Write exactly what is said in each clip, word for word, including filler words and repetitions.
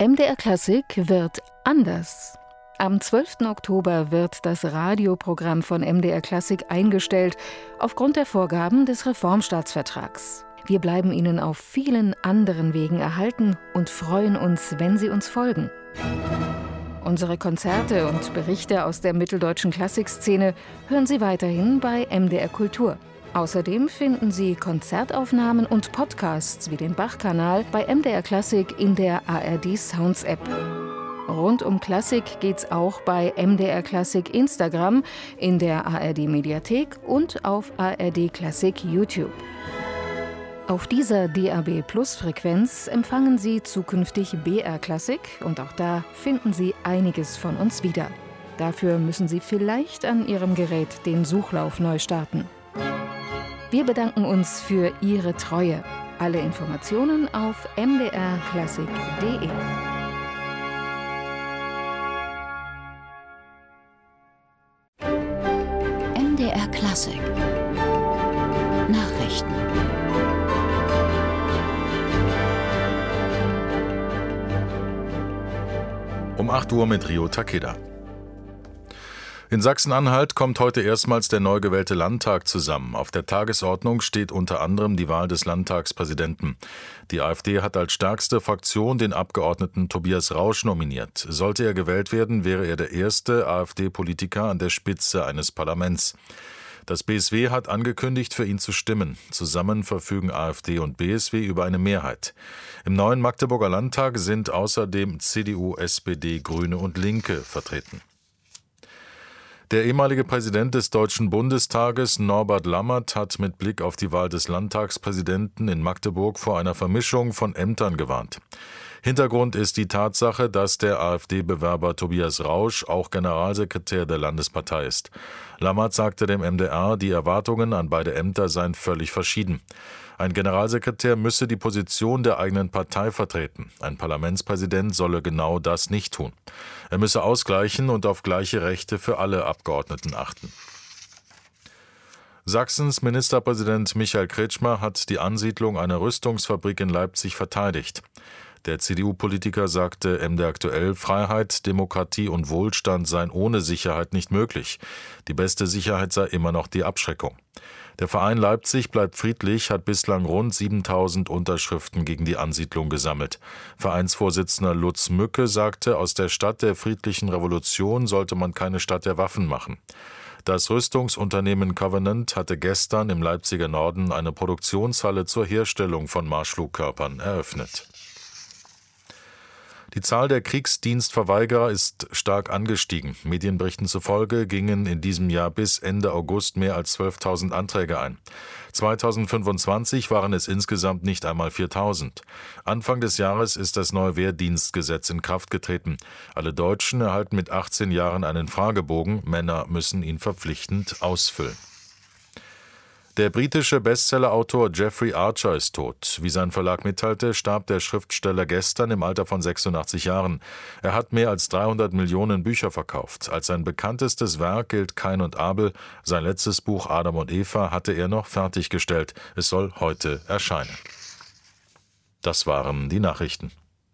M D R Klassik wird anders. Am zwölften Oktober wird das Radioprogramm von M D R Klassik eingestellt, aufgrund der Vorgaben des Reformstaatsvertrags. Wir bleiben Ihnen auf vielen anderen Wegen erhalten und freuen uns, wenn Sie uns folgen. Unsere Konzerte und Berichte aus der mitteldeutschen Klassikszene hören Sie weiterhin bei M D R Kultur. Außerdem finden Sie Konzertaufnahmen und Podcasts wie den Bach-Kanal bei M D R Klassik in der A R D Sounds App. Rund um Klassik geht's auch bei M D R Klassik Instagram, in der A R D Mediathek und auf A R D Klassik YouTube. Auf dieser D A B Plus Frequenz empfangen Sie zukünftig B R Klassik und auch da finden Sie einiges von uns wieder. Dafür müssen Sie vielleicht an Ihrem Gerät den Suchlauf neu starten. Wir bedanken uns für Ihre Treue. Alle Informationen auf m d r klassik punkt d e. M D R Klassik Nachrichten. Um acht Uhr mit Rio Takeda. In Sachsen-Anhalt kommt heute erstmals der neu gewählte Landtag zusammen. Auf der Tagesordnung steht unter anderem die Wahl des Landtagspräsidenten. Die AfD hat als stärkste Fraktion den Abgeordneten Tobias Rausch nominiert. Sollte er gewählt werden, wäre er der erste AfD-Politiker an der Spitze eines Parlaments. Das B S W hat angekündigt, für ihn zu stimmen. Zusammen verfügen AfD und B S W über eine Mehrheit. Im neuen Magdeburger Landtag sind außerdem C D U, S P D, Grüne und Linke vertreten. Der ehemalige Präsident des Deutschen Bundestages, Norbert Lammert, hat mit Blick auf die Wahl des Landtagspräsidenten in Magdeburg vor einer Vermischung von Ämtern gewarnt. Hintergrund ist die Tatsache, dass der AfD-Bewerber Tobias Rausch auch Generalsekretär der Landespartei ist. Lammert sagte dem M D R, die Erwartungen an beide Ämter seien völlig verschieden. Ein Generalsekretär müsse die Position der eigenen Partei vertreten. Ein Parlamentspräsident solle genau das nicht tun. Er müsse ausgleichen und auf gleiche Rechte für alle Abgeordneten achten. Sachsens Ministerpräsident Michael Kretschmer hat die Ansiedlung einer Rüstungsfabrik in Leipzig verteidigt. Der C D U-Politiker sagte M D R aktuell, Freiheit, Demokratie und Wohlstand seien ohne Sicherheit nicht möglich. Die beste Sicherheit sei immer noch die Abschreckung. Der Verein Leipzig bleibt friedlich, hat bislang rund siebentausend Unterschriften gegen die Ansiedlung gesammelt. Vereinsvorsitzender Lutz Mücke sagte, aus der Stadt der friedlichen Revolution sollte man keine Stadt der Waffen machen. Das Rüstungsunternehmen Covenant hatte gestern im Leipziger Norden eine Produktionshalle zur Herstellung von Marschflugkörpern eröffnet. Die Zahl der Kriegsdienstverweigerer ist stark angestiegen. Medienberichten zufolge gingen in diesem Jahr bis Ende August mehr als zwölftausend Anträge ein. zweitausendfünfundzwanzig waren es insgesamt nicht einmal viertausend. Anfang des Jahres ist das neue Wehrdienstgesetz in Kraft getreten. Alle Deutschen erhalten mit achtzehn Jahren einen Fragebogen. Männer müssen ihn verpflichtend ausfüllen. Der britische Bestsellerautor Jeffrey Archer ist tot. Wie sein Verlag mitteilte, starb der Schriftsteller gestern im Alter von sechsundachtzig Jahren. Er hat mehr als dreihundert Millionen Bücher verkauft. Als sein bekanntestes Werk gilt Kain und Abel. Sein letztes Buch Adam und Eva hatte er noch fertiggestellt. Es soll heute erscheinen. Das waren die Nachrichten.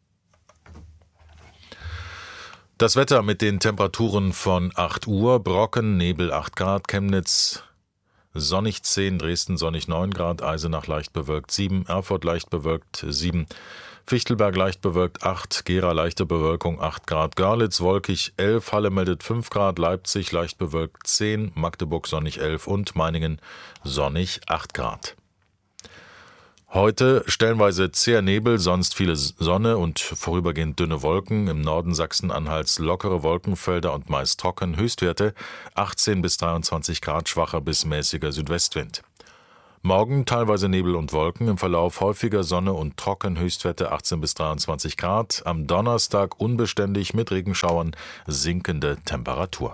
Das Wetter mit den Temperaturen von acht Uhr, Brocken, Nebel acht Grad, Chemnitz sonnig zehn, Dresden sonnig neun Grad, Eisenach leicht bewölkt sieben, Erfurt leicht bewölkt sieben, Fichtelberg leicht bewölkt acht, Gera leichte Bewölkung acht Grad, Görlitz wolkig elf, Halle meldet fünf Grad, Leipzig leicht bewölkt zehn, Magdeburg sonnig elf und Meiningen sonnig acht Grad. Heute stellenweise zäher Nebel, sonst viele Sonne und vorübergehend dünne Wolken. Im Norden Sachsen-Anhalts lockere Wolkenfelder und meist trocken. Höchstwerte achtzehn bis dreiundzwanzig Grad, schwacher bis mäßiger Südwestwind. Morgen teilweise Nebel und Wolken, im Verlauf häufiger Sonne und trocken, Höchstwerte achtzehn bis dreiundzwanzig Grad. Am Donnerstag unbeständig mit Regenschauern, sinkende Temperatur.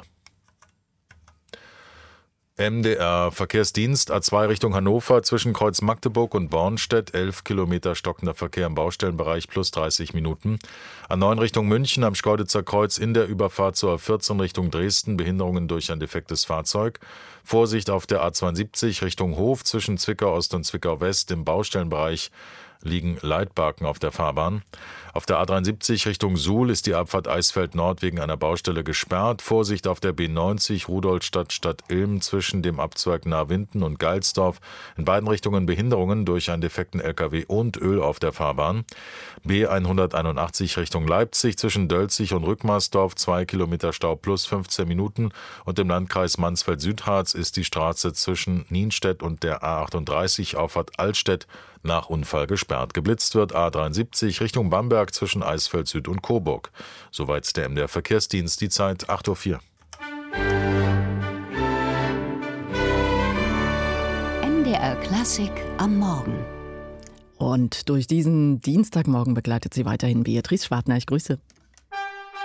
M D R Verkehrsdienst A zwei Richtung Hannover zwischen Kreuz Magdeburg und Bornstedt, elf Kilometer stockender Verkehr im Baustellenbereich plus dreißig Minuten. A neun Richtung München am Schkeuditzer Kreuz in der Überfahrt zur A vierzehn Richtung Dresden, Behinderungen durch ein defektes Fahrzeug. Vorsicht auf der A zweiundsiebzig Richtung Hof zwischen Zwickau Ost und Zwickau West im Baustellenbereich liegen Leitbarken auf der Fahrbahn. Auf der A dreiundsiebzig Richtung Suhl ist die Abfahrt Eisfeld Nord wegen einer Baustelle gesperrt. Vorsicht auf der B neunzig Rudolstadt Stadt Ilm zwischen dem Abzweig Nahrwinden und Geilsdorf. In beiden Richtungen Behinderungen durch einen defekten L K W und Öl auf der Fahrbahn. B hunderteinundachtzig Richtung Leipzig zwischen Dölzig und Rückmarsdorf, zwei Kilometer Stau plus fünfzehn Minuten. Und im Landkreis Mansfeld-Südharz ist die Straße zwischen Nienstedt und der A achtunddreißig Auffahrt Altstedt nach Unfall gesperrt. Geblitzt wird A dreiundsiebzig Richtung Bamberg zwischen Eisfeld Süd und Coburg. Soweit der M D R Verkehrsdienst, die Zeit acht Uhr vier. M D R Klassik am Morgen. Und durch diesen Dienstagmorgen begleitet Sie weiterhin Beatrice Schwartner. Ich grüße.